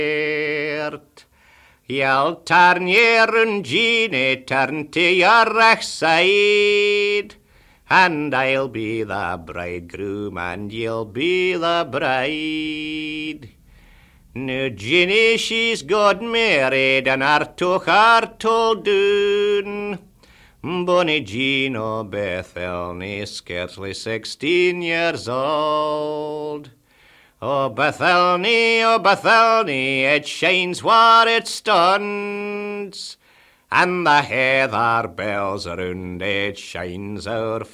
You'll turn your own Jeannie, turn to your right side, and I'll be the bridegroom, and you'll be the bride. Now Jeannie, she's got married, and her took her told doon. Bonnie Jean o' Bethelny, scarcely 16 years old. Oh, Bethelny, it shines where it stands, and the heather bells around it shines our